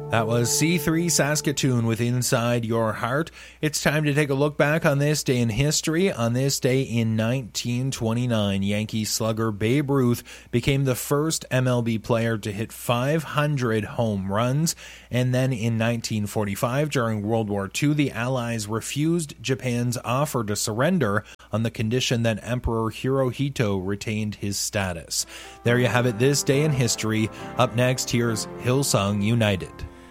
That was C3 Saskatoon with Inside Your Heart. It's time to take a look back on this day in history. On this day in 1929, Yankee slugger Babe Ruth became the first MLB player to hit 500 home runs. And then in 1945, during World War II, the Allies refused Japan's offer to surrender on the condition that Emperor Hirohito retained his status. There you have it, this day in history. Up next, here's Hillsong United.